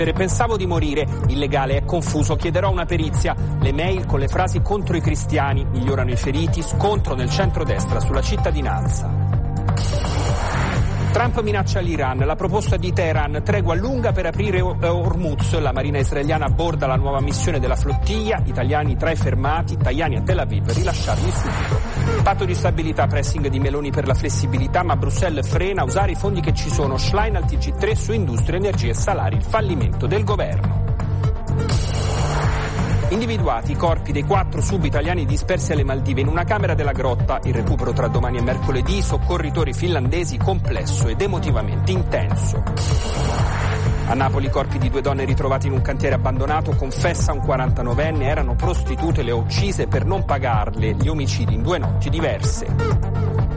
Pensavo di morire, illegale, è confuso, chiederò una perizia. Le mail con le frasi contro i cristiani, migliorano i feriti, scontro nel centrodestra sulla cittadinanza. Trump minaccia l'Iran, la proposta di Teheran, tregua lunga per aprire Hormuz, la marina israeliana aborda la nuova missione della flottiglia, italiani tra i fermati, Tajani a Tel Aviv, rilasciarli subito. Patto di stabilità, pressing di Meloni per la flessibilità, ma Bruxelles frena, usare i fondi che ci sono, Schlein al TG3 su industria, energia e salari, il fallimento del governo. Individuati i corpi dei 4 sub-italiani dispersi alle Maldive in una camera della grotta. Il recupero tra domani e mercoledì. Soccorritori finlandesi, complesso ed emotivamente intenso. A Napoli i corpi di 2 donne ritrovati in un cantiere abbandonato. Confessa un 49enne, erano prostitute, le ho uccise per non pagarle. Gli omicidi in 2 notti diverse.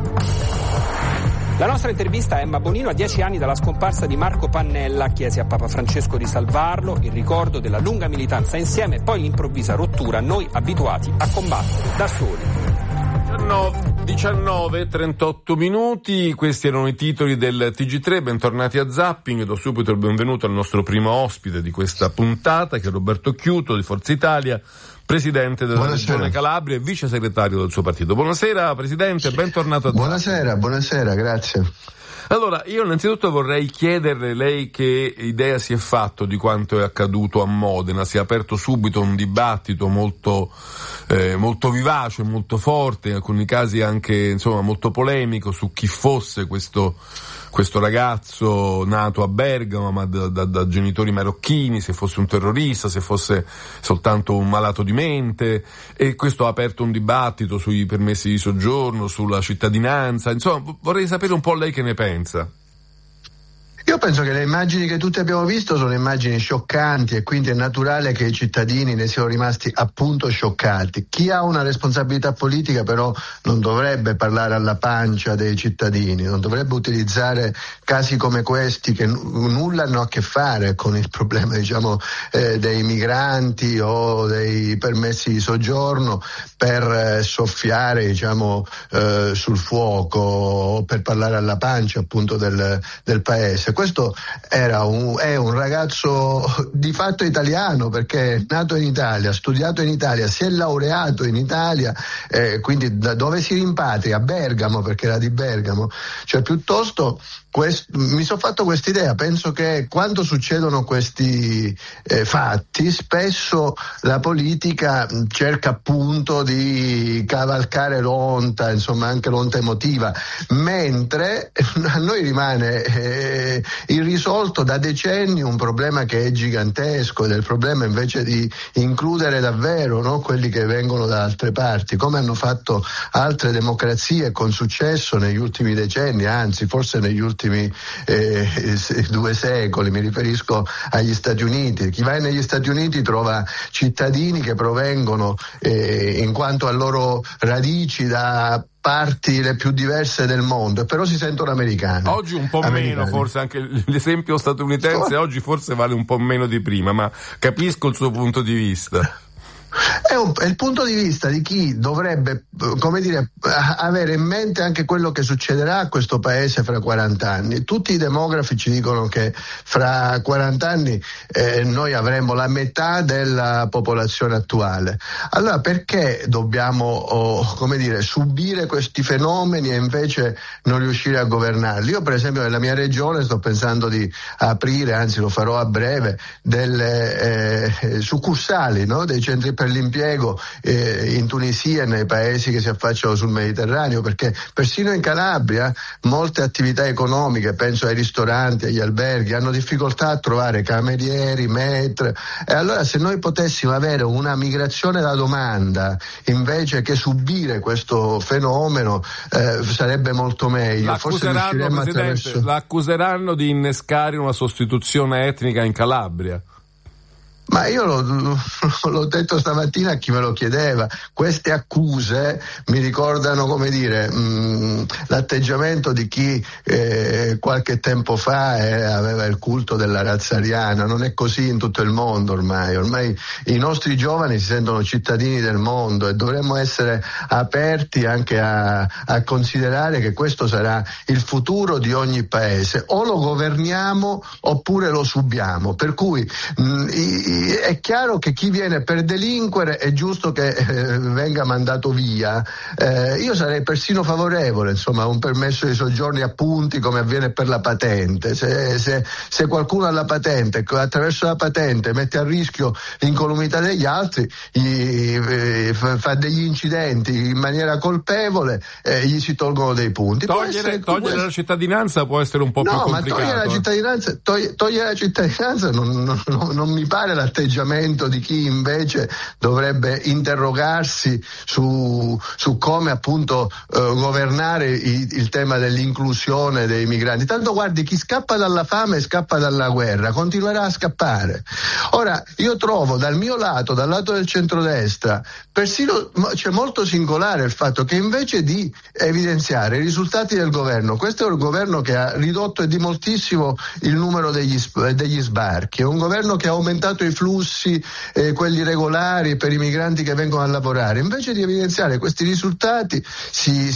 La nostra intervista a Emma Bonino a 10 anni dalla scomparsa di Marco Pannella, chiese a Papa Francesco di salvarlo, il ricordo della lunga militanza insieme, poi l'improvvisa rottura, noi abituati a combattere da soli. 19:38 minuti, questi erano i titoli del TG3, bentornati a Zapping, do subito il benvenuto al nostro primo ospite di questa puntata, che è Roberto Chiuto di Forza Italia, presidente della Regione Calabria e vice segretario del suo partito. Buonasera Presidente, bentornato a Zapping. Buonasera, grazie. Allora, io innanzitutto vorrei chiederle lei che idea si è fatto di quanto è accaduto a Modena. Si è aperto subito un dibattito molto vivace, molto forte, in alcuni casi anche molto polemico su chi fosse questo ragazzo nato a Bergamo ma da genitori marocchini, se fosse un terrorista, se fosse soltanto un malato di mente, e questo ha aperto un dibattito sui permessi di soggiorno, sulla cittadinanza. Insomma, vorrei sapere un po' lei che ne pensa. Io penso che le immagini che tutti abbiamo visto sono immagini scioccanti e quindi è naturale che i cittadini ne siano rimasti appunto scioccati. Chi ha una responsabilità politica però non dovrebbe parlare alla pancia dei cittadini, non dovrebbe utilizzare casi come questi che nulla hanno a che fare con il problema dei migranti o dei permessi di soggiorno per soffiare sul fuoco o per parlare alla pancia appunto del paese. Questo è un ragazzo di fatto italiano, perché è nato in Italia, ha studiato in Italia, si è laureato in Italia, quindi da dove si rimpatria? A Bergamo, perché era di Bergamo. Cioè piuttosto mi sono fatto quest'idea, penso che quando succedono questi fatti spesso la politica cerca appunto di cavalcare l'onta, anche l'onta emotiva, mentre a noi rimane irrisolto da decenni un problema che è gigantesco, ed è il problema invece di includere davvero quelli che vengono da altre parti, come hanno fatto altre democrazie con successo negli ultimi decenni, anzi forse negli ultimi 2 secoli. Mi riferisco agli Stati Uniti. Chi va negli Stati Uniti trova cittadini che provengono in quanto a loro radici da parti le più diverse del mondo, però si sentono americani. Oggi un po' meno, forse anche l'esempio statunitense oggi forse vale un po' meno di prima, ma capisco il suo punto di vista. È il punto di vista di chi dovrebbe, avere in mente anche quello che succederà a questo paese fra 40 anni. Tutti i demografi ci dicono che fra 40 anni noi avremo la metà della popolazione attuale. Allora perché dobbiamo subire questi fenomeni e invece non riuscire a governarli? Io per esempio nella mia regione sto pensando di aprire, anzi lo farò a breve, delle succursali, dei centri per l'impiego in Tunisia e nei paesi che si affacciano sul Mediterraneo, perché persino in Calabria molte attività economiche, penso ai ristoranti, agli alberghi, hanno difficoltà a trovare camerieri, maître, e allora se noi potessimo avere una migrazione da domanda invece che subire questo fenomeno sarebbe molto meglio. Forse riusciremmo l'accuseranno di innescare una sostituzione etnica in Calabria. Ma io l'ho detto stamattina a chi me lo chiedeva, queste accuse mi ricordano, come dire, l'atteggiamento di chi qualche tempo fa aveva il culto della razza ariana. Non è così in tutto il mondo ormai i nostri giovani si sentono cittadini del mondo e dovremmo essere aperti anche a considerare che questo sarà il futuro di ogni paese, o lo governiamo oppure lo subiamo, per cui è chiaro che chi viene per delinquere è giusto che venga mandato via. Io sarei persino favorevole, insomma, a un permesso di soggiorni a punti come avviene per la patente. Se qualcuno ha la patente, attraverso la patente mette a rischio l'incolumità degli altri, fa degli incidenti in maniera colpevole, gli si tolgono dei punti. Togliere la cittadinanza può essere un po' più complicato. Ma togliere la cittadinanza non mi pare l'atteggiamento di chi invece dovrebbe interrogarsi su come appunto governare il tema dell'inclusione dei migranti. Tanto guardi, chi scappa dalla fame scappa dalla guerra, continuerà a scappare. Ora, io trovo dal mio lato, dal lato del centrodestra, persino c'è molto singolare il fatto che invece di evidenziare i risultati del governo, questo è un governo che ha ridotto di moltissimo il numero degli sbarchi, è un governo che ha aumentato i flussi, quelli regolari per i migranti che vengono a lavorare. Invece di evidenziare questi risultati si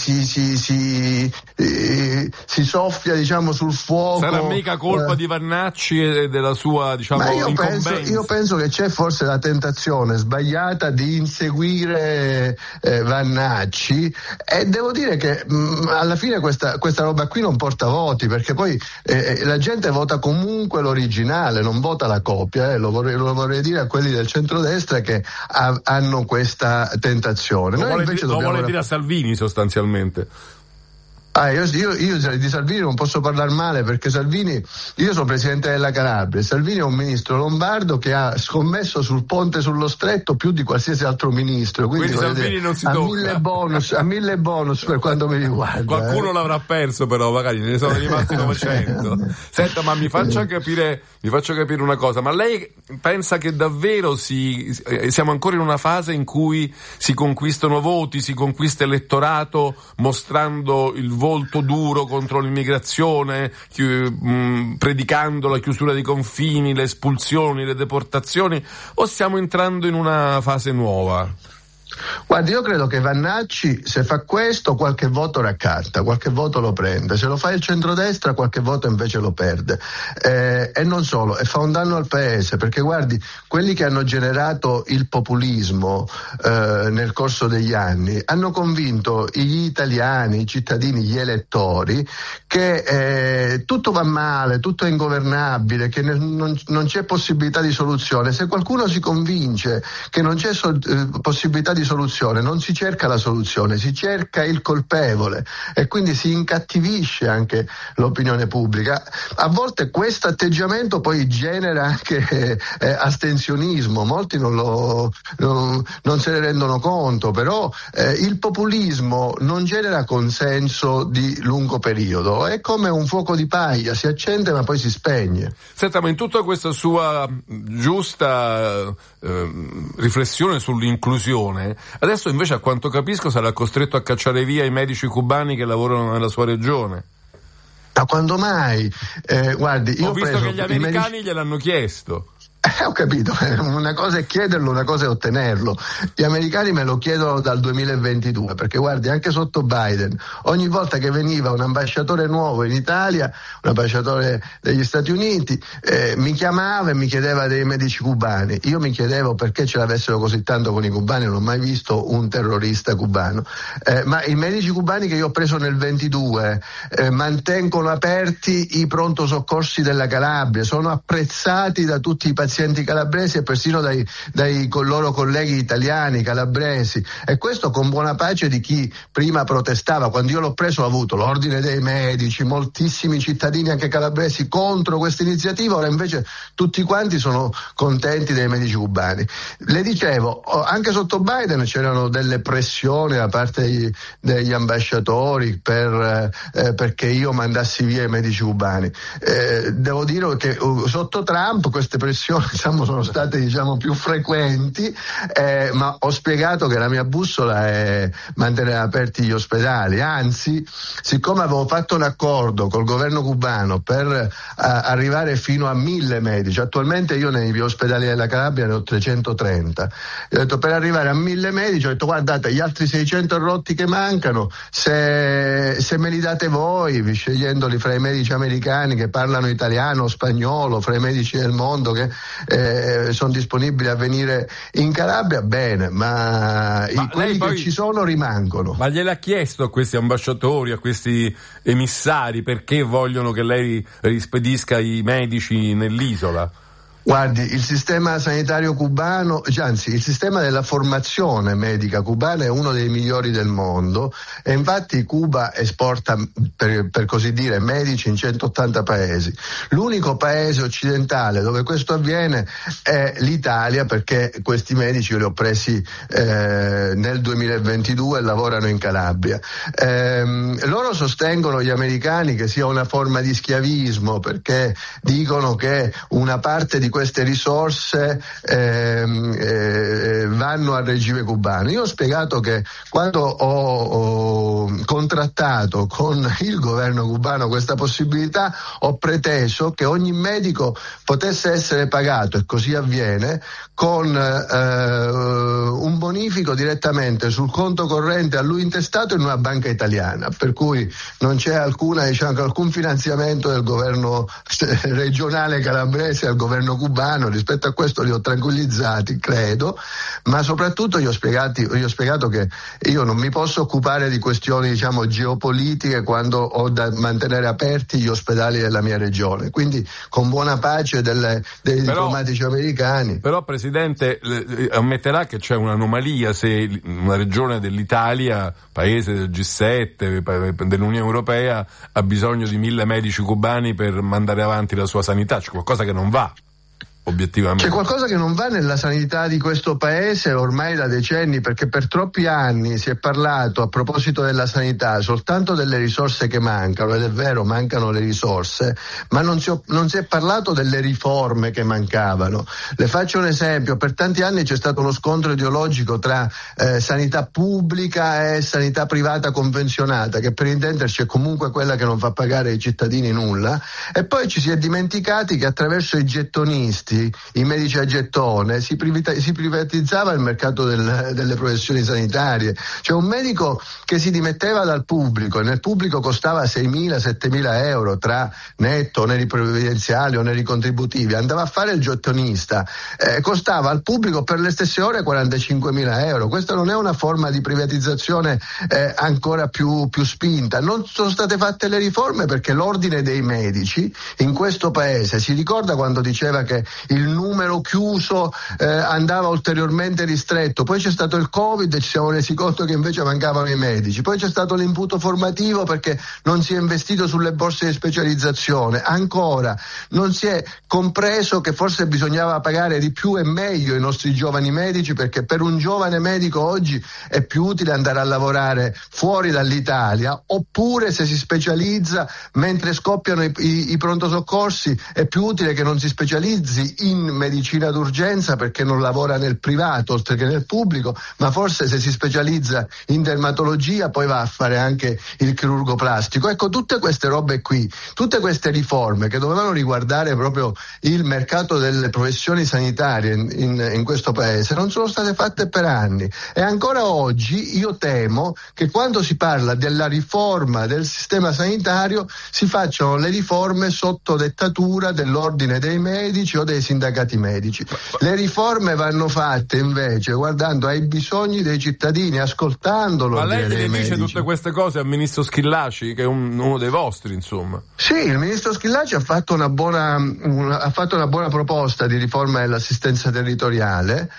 soffia, diciamo, sul fuoco. Sarà mica colpa di Vannacci e della sua, diciamo, incombenza? Io penso che c'è forse la tentazione sbagliata di inseguire Vannacci, e devo dire che alla fine questa roba qui non porta voti, perché poi la gente vota comunque l'originale, non vota la copia, lo vorrei dire a quelli del centrodestra che hanno questa tentazione. Lo vuole dire a Salvini sostanzialmente. Io di Salvini non posso parlare male, perché Salvini, io sono presidente della Calabria, Salvini è un ministro lombardo che ha scommesso sul ponte sullo Stretto più di qualsiasi altro ministro, quindi Salvini non si tocca. Ha mille bonus per quanto mi riguarda. Qualcuno l'avrà perso, però magari ne sono rimasti 900. Senta, ma mi faccia capire una cosa, ma lei pensa che davvero siamo ancora in una fase in cui si conquistano voti, si conquista elettorato mostrando il volto duro contro l'immigrazione, predicando la chiusura dei confini, le espulsioni, le deportazioni, o stiamo entrando in una fase nuova? Guardi, io credo che Vannacci, se fa questo, qualche voto raccatta, qualche voto lo prende. Se lo fa il centrodestra, qualche voto invece lo perde. E non solo, e fa un danno al paese, perché guardi, quelli che hanno generato il populismo nel corso degli anni hanno convinto gli italiani, i cittadini, gli elettori che tutto va male, tutto è ingovernabile, che non c'è possibilità di soluzione. Se qualcuno si convince che non c'è possibilità di soluzione, non si cerca la soluzione, si cerca il colpevole, e quindi si incattivisce anche l'opinione pubblica. A volte questo atteggiamento poi genera anche astensionismo, molti non se ne rendono conto, però il populismo non genera consenso di lungo periodo, è come un fuoco di paglia, si accende ma poi si spegne. Senta, ma in tutta questa sua giusta riflessione sull'inclusione, adesso invece, a quanto capisco, sarà costretto a cacciare via i medici cubani che lavorano nella sua regione. Ma quando mai? Guardi, io ho visto che gli americani gliel'hanno chiesto. Ho capito, una cosa è chiederlo, una cosa è ottenerlo. Gli americani me lo chiedono dal 2022, perché guardi, anche sotto Biden, ogni volta che veniva un ambasciatore nuovo in Italia, un ambasciatore degli Stati Uniti, mi chiamava e mi chiedeva dei medici cubani. Io mi chiedevo perché ce l'avessero così tanto con i cubani, non ho mai visto un terrorista cubano. Ma i medici cubani che io ho preso nel 22 mantengono aperti i pronto soccorsi della Calabria, sono apprezzati da tutti i pazienti calabresi e persino dai loro colleghi italiani calabresi, e questo con buona pace di chi prima protestava. Quando io l'ho preso ho avuto l'ordine dei medici, moltissimi cittadini anche calabresi contro questa iniziativa, ora invece tutti quanti sono contenti dei medici cubani. Le dicevo, anche sotto Biden c'erano delle pressioni da parte degli ambasciatori perché io mandassi via i medici cubani. Devo dire che sotto Trump queste pressioni sono state più frequenti, ma ho spiegato che la mia bussola è mantenere aperti gli ospedali, anzi, siccome avevo fatto un accordo col governo cubano per arrivare fino a 1.000 medici, attualmente io nei miei ospedali della Calabria ne ho 330, ho detto per arrivare a 1.000 medici, ho detto guardate gli altri 600 rotti che mancano, se me li date voi, scegliendoli fra i medici americani che parlano italiano, spagnolo, fra i medici del mondo che sono disponibili a venire in Calabria, bene, ma quelli che ci sono rimangono. Ma gliel'ha chiesto a questi ambasciatori, a questi emissari, perché vogliono che lei rispedisca i medici nell'isola? Guardi, il sistema sanitario cubano, anzi il sistema della formazione medica cubana è uno dei migliori del mondo e infatti Cuba esporta, per così dire, medici in 180 paesi. L'unico paese occidentale dove questo avviene è l'Italia, perché questi medici io li ho presi nel 2022 e lavorano in Calabria. Loro sostengono, gli americani, che sia una forma di schiavismo, perché dicono che una parte di queste risorse vanno al regime cubano. Io ho spiegato che quando ho contrattato con il governo cubano questa possibilità, ho preteso che ogni medico potesse essere pagato, e così avviene, con un bonifico direttamente sul conto corrente a lui intestato in una banca italiana, per cui non c'è alcun finanziamento del governo regionale calabrese al governo cubano. Rispetto a questo li ho tranquillizzati, credo, ma soprattutto gli ho spiegato che io non mi posso occupare di questioni geopolitiche quando ho da mantenere aperti gli ospedali della mia regione, quindi con buona pace dei diplomatici americani. Però Presidente, ammetterà che c'è un'anomalia se una regione dell'Italia, paese del G7, dell'Unione Europea, ha bisogno di 1.000 medici cubani per mandare avanti la sua sanità. C'è qualcosa che non va. Obiettivamente. C'è qualcosa che non va nella sanità di questo paese ormai da decenni, perché per troppi anni si è parlato, a proposito della sanità, soltanto delle risorse che mancano, ed è vero, mancano le risorse, ma non si è parlato delle riforme che mancavano. Le faccio un esempio: per tanti anni c'è stato uno scontro ideologico tra sanità pubblica e sanità privata convenzionata, che per intenderci è comunque quella che non fa pagare ai cittadini nulla, e poi ci si è dimenticati che attraverso i gettonisti, i medici a gettone, si privatizzava il mercato delle professioni sanitarie. Cioè un medico che si dimetteva dal pubblico, e nel pubblico costava 6.000-7.000 euro tra netto, oneri previdenziali, oneri contributivi, andava a fare il gettonista, costava al pubblico per le stesse ore 45.000 euro. Questa non è una forma di privatizzazione ancora più spinta. Non sono state fatte le riforme perché l'ordine dei medici in questo paese, si ricorda quando diceva che il numero chiuso andava ulteriormente ristretto, poi c'è stato il Covid e ci siamo resi conto che invece mancavano i medici, poi c'è stato l'imputo formativo perché non si è investito sulle borse di specializzazione, ancora non si è compreso che forse bisognava pagare di più e meglio i nostri giovani medici, perché per un giovane medico oggi è più utile andare a lavorare fuori dall'Italia, oppure se si specializza mentre scoppiano i pronto soccorsi è più utile che non si specializzi in medicina d'urgenza, perché non lavora nel privato oltre che nel pubblico, ma forse se si specializza in dermatologia poi va a fare anche il chirurgo plastico. Ecco, tutte queste robe qui, tutte queste riforme che dovevano riguardare proprio il mercato delle professioni sanitarie in questo paese non sono state fatte per anni, e ancora oggi io temo che quando si parla della riforma del sistema sanitario si facciano le riforme sotto dettatura dell'ordine dei medici o dei sindacati medici. Le riforme vanno fatte invece guardando ai bisogni dei cittadini, ascoltando l'ordine dei medici. Ma lei dice tutte queste cose al ministro Schillaci, che è uno dei vostri, insomma? Sì, il ministro Schillaci ha fatto una buona proposta di riforma dell'assistenza territoriale,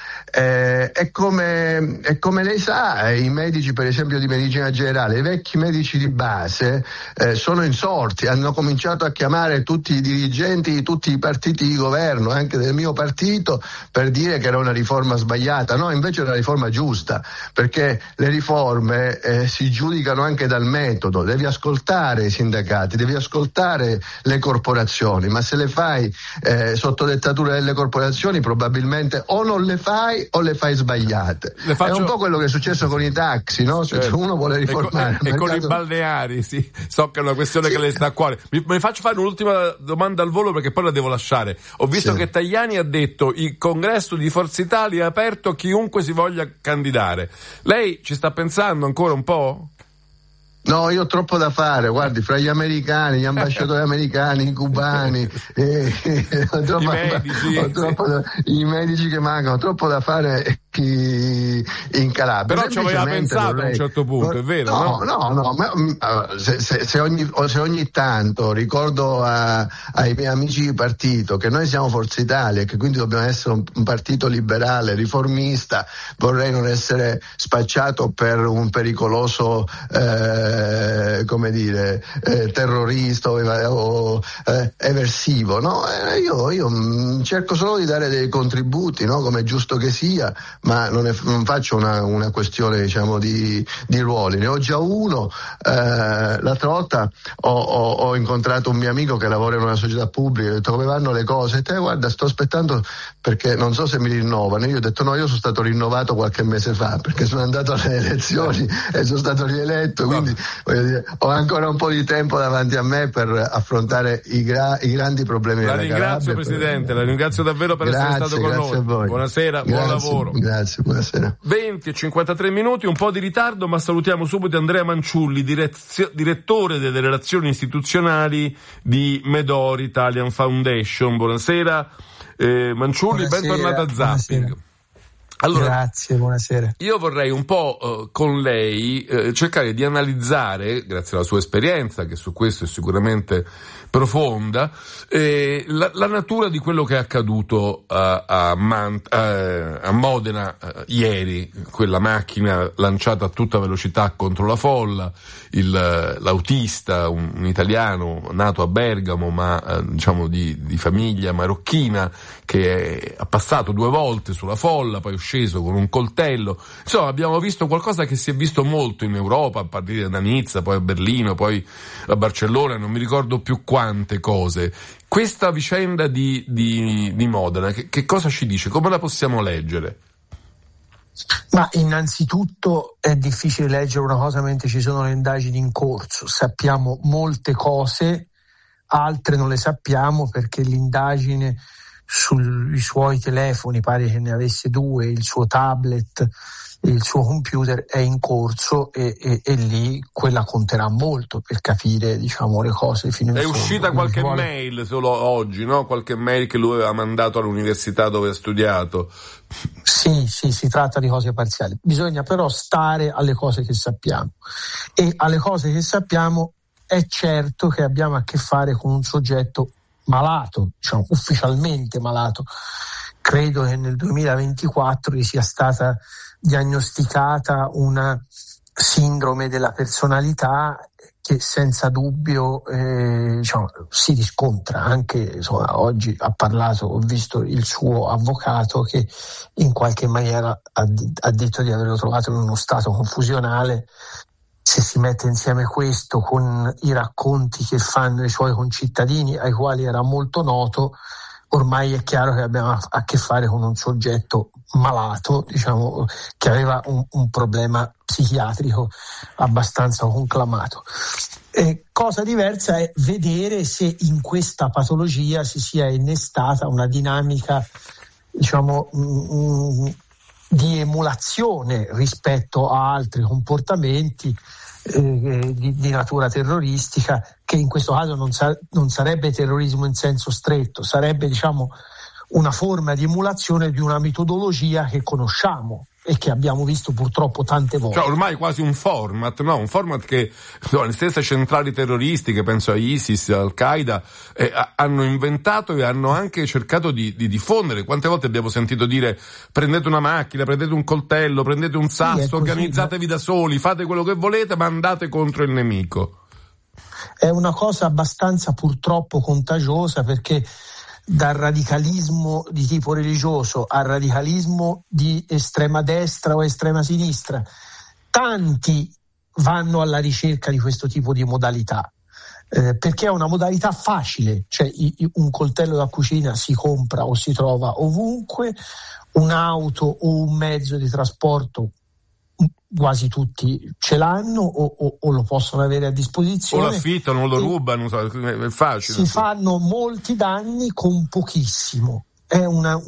e come lei sa, i medici, per esempio di medicina generale, i vecchi medici di base sono insorti, hanno cominciato a chiamare tutti i dirigenti di tutti i partiti di governo qualcuno anche del mio partito per dire che era una riforma sbagliata. No, invece è una riforma giusta, perché le riforme si giudicano anche dal metodo. Devi ascoltare i sindacati, devi ascoltare le corporazioni, ma se le fai sotto dettatura delle corporazioni probabilmente o non le fai o le fai sbagliate. È un po' quello che è successo con i taxi, no? Se uno vuole riformare e con i balneari, sì, so che è una questione che le sta a cuore. Mi faccio fare un'ultima domanda al volo perché poi la devo lasciare. Ho visto che Tajani ha detto il congresso di Forza Italia è aperto a chiunque si voglia candidare. Lei ci sta pensando ancora un po'? No, io ho troppo da fare, guardi, fra gli americani, gli ambasciatori americani, i cubani, i medici che mancano, ho troppo da fare in Calabria. Però ci aveva pensato a un certo punto, è vero? No, ma se ogni tanto ricordo ai miei amici di partito che noi siamo Forza Italia e che quindi dobbiamo essere un partito liberale, riformista, vorrei non essere spacciato per un pericoloso terrorista o eversivo, no? Io cerco solo di dare dei contributi, no? Come è giusto che sia, ma non faccio una questione, diciamo, di ruoli. Ne ho già uno. L'altra volta ho incontrato un mio amico che lavora in una società pubblica, ho detto come vanno le cose, e guarda, sto aspettando perché non so se mi rinnovano. Io ho detto no, io sono stato rinnovato qualche mese fa perché sono andato alle elezioni e sono stato rieletto, quindi voglio dire, ho ancora un po' di tempo davanti a me per affrontare i grandi problemi della Calabria. La ringrazio Presidente, la ringrazio davvero per essere stato con noi. Buonasera, buon lavoro. Grazie, buonasera. 20:53, un po' di ritardo, ma salutiamo subito Andrea Manciulli, direttore delle relazioni istituzionali di Medori Italian Foundation. Buonasera Manciulli, bentornato a Zapping. Buonasera. Allora, grazie, buonasera. Io vorrei un po' con lei cercare di analizzare, grazie alla sua esperienza, che su questo è sicuramente profonda, la natura di quello che è accaduto a Modena ieri, quella macchina lanciata a tutta velocità contro la folla, l'autista, un italiano nato a Bergamo ma diciamo di famiglia marocchina, che ha passato 2 volte sulla folla, poi è sceso con un coltello. Insomma, abbiamo visto qualcosa che si è visto molto in Europa, a partire da Nizza, poi a Berlino, poi a Barcellona, non mi ricordo più quante cose. Questa vicenda di Modena, che cosa ci dice? Come la possiamo leggere? Ma innanzitutto è difficile leggere una cosa mentre ci sono le indagini in corso. Sappiamo molte cose, altre non le sappiamo perché l'indagine sui suoi telefoni, pare che ne avesse 2, il suo tablet, il suo computer è in corso e lì quella conterà molto per capire, diciamo, le cose fino in fondo. È uscita qualche mail solo oggi, no? Qualche mail che lui aveva mandato all'università dove ha studiato. Sì, si tratta di cose parziali. Bisogna però stare alle cose che sappiamo, e alle cose che sappiamo è certo che abbiamo a che fare con un soggetto malato, diciamo ufficialmente malato. Credo che nel 2024 gli sia stata diagnosticata una sindrome della personalità che senza dubbio si riscontra anche, insomma, oggi ha parlato, ho visto il suo avvocato che in qualche maniera ha detto di averlo trovato in uno stato confusionale. Se si mette insieme questo con i racconti che fanno i suoi concittadini, ai quali era molto noto, ormai è chiaro che abbiamo a che fare con un soggetto malato, diciamo, che aveva un problema psichiatrico abbastanza conclamato. Cosa diversa è vedere se in questa patologia si sia innestata una dinamica, diciamo, di emulazione rispetto a altri comportamenti di natura terroristica, che in questo caso non sarebbe terrorismo in senso stretto, sarebbe, diciamo, una forma di emulazione di una metodologia che conosciamo e che abbiamo visto purtroppo tante volte. Cioè ormai quasi un format, no? Un format che le stesse centrali terroristiche, penso a ISIS, Al-Qaeda, hanno inventato e hanno anche cercato di diffondere. Quante volte abbiamo sentito dire: prendete una macchina, prendete un coltello, prendete un sasso, organizzatevi da soli, fate quello che volete, ma andate contro il nemico. È una cosa abbastanza purtroppo contagiosa, perché dal radicalismo di tipo religioso al radicalismo di estrema destra o estrema sinistra, tanti vanno alla ricerca di questo tipo di modalità, perché è una modalità facile, cioè un coltello da cucina si compra o si trova ovunque, un'auto o un mezzo di trasporto quasi tutti ce l'hanno o lo possono avere a disposizione, o l'affittano o lo rubano, è facile. Si fanno molti danni con pochissimo. È una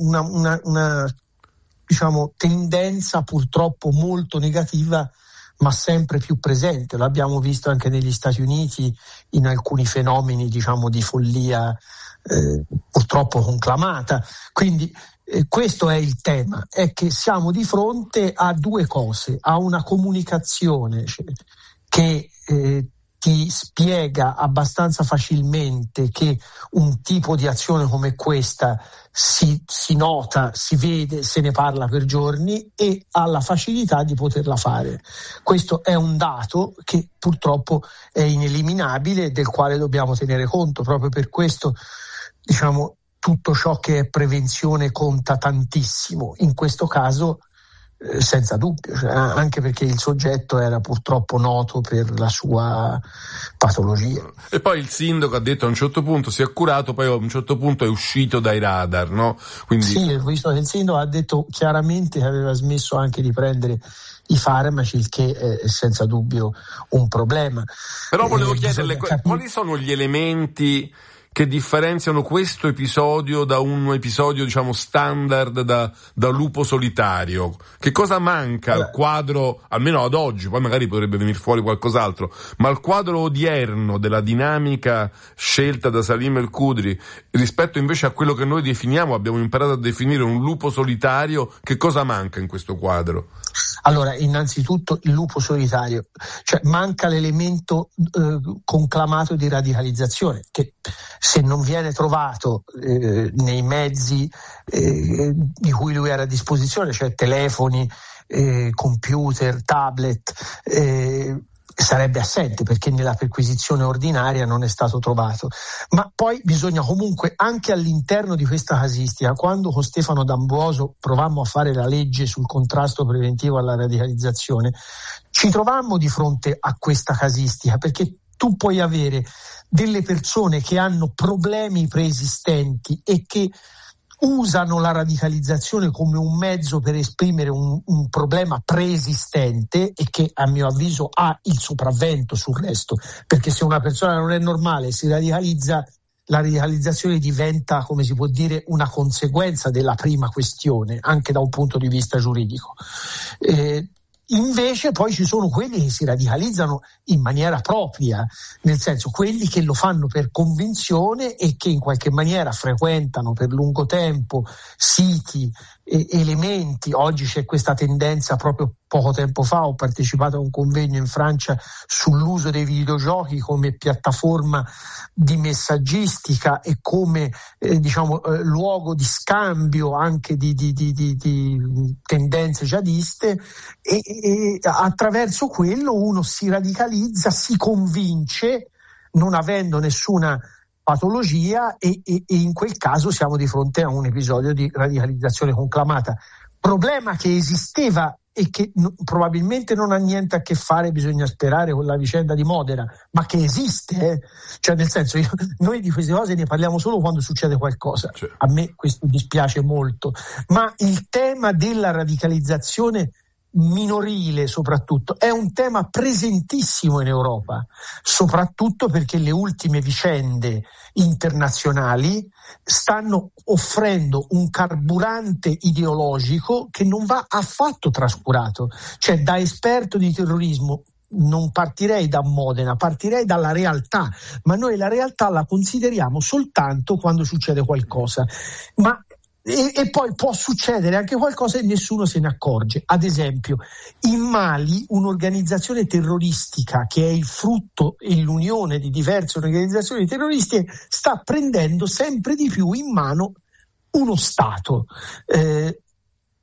diciamo tendenza purtroppo molto negativa, ma sempre più presente. L'abbiamo visto anche negli Stati Uniti in alcuni fenomeni, diciamo, di follia purtroppo conclamata. Quindi questo è il tema, è che siamo di fronte a due cose: a una comunicazione che ti spiega abbastanza facilmente che un tipo di azione come questa si nota, si vede, se ne parla per giorni, e alla facilità di poterla fare. Questo è un dato che purtroppo è ineliminabile, del quale dobbiamo tenere conto. Proprio per questo, diciamo, tutto ciò che è prevenzione conta tantissimo, in questo caso senza dubbio, anche perché il soggetto era purtroppo noto per la sua patologia. E poi il sindaco ha detto a un certo punto si è curato, poi a un certo punto è uscito dai radar, no? Quindi... Sì, visto che il sindaco ha detto chiaramente che aveva smesso anche di prendere i farmaci, il che è senza dubbio un problema. Però volevo chiederle quali sono gli elementi che differenziano questo episodio da un episodio, diciamo, standard da lupo solitario. Che cosa manca al quadro, almeno ad oggi, poi magari potrebbe venire fuori qualcos'altro, ma al quadro odierno della dinamica scelta da Salim El Kudri rispetto invece a quello che noi definiamo, abbiamo imparato a definire un lupo solitario, che cosa manca in questo quadro? Allora, innanzitutto il lupo solitario, cioè manca l'elemento conclamato di radicalizzazione, che se non viene trovato nei mezzi di cui lui era a disposizione, cioè telefoni, computer, tablet, sarebbe assente, perché nella perquisizione ordinaria non è stato trovato. Ma poi bisogna comunque, anche all'interno di questa casistica, quando con Stefano D'Ambrosio provammo a fare la legge sul contrasto preventivo alla radicalizzazione, ci trovammo di fronte a questa casistica, perché tu puoi avere delle persone che hanno problemi preesistenti e che usano la radicalizzazione come un mezzo per esprimere un problema preesistente e che a mio avviso ha il sopravvento sul resto, perché se una persona non è normale, si radicalizza, la radicalizzazione diventa, come si può dire, una conseguenza della prima questione, anche da un punto di vista giuridico. Invece poi ci sono quelli che si radicalizzano in maniera propria, nel senso quelli che lo fanno per convinzione e che in qualche maniera frequentano per lungo tempo siti, elementi. Oggi c'è questa tendenza, proprio poco tempo fa ho partecipato a un convegno in Francia sull'uso dei videogiochi come piattaforma di messaggistica e come luogo di scambio anche di tendenze jihadiste, e attraverso quello uno si radicalizza, si convince, non avendo nessuna patologia, e in quel caso siamo di fronte a un episodio di radicalizzazione conclamata. Problema che esisteva e che probabilmente non ha niente a che fare, bisogna sperare, con la vicenda di Modena, ma che esiste, cioè nel senso, noi di queste cose ne parliamo solo quando succede qualcosa. A me questo dispiace molto, ma il tema della radicalizzazione minorile soprattutto è un tema presentissimo in Europa, soprattutto perché le ultime vicende internazionali stanno offrendo un carburante ideologico che non va affatto trascurato. Cioè, da esperto di terrorismo non partirei da Modena, partirei dalla realtà, ma noi la realtà la consideriamo soltanto quando succede qualcosa, e poi può succedere anche qualcosa e nessuno se ne accorge. Ad esempio, in Mali un'organizzazione terroristica che è il frutto e l'unione di diverse organizzazioni terroristiche sta prendendo sempre di più in mano uno Stato.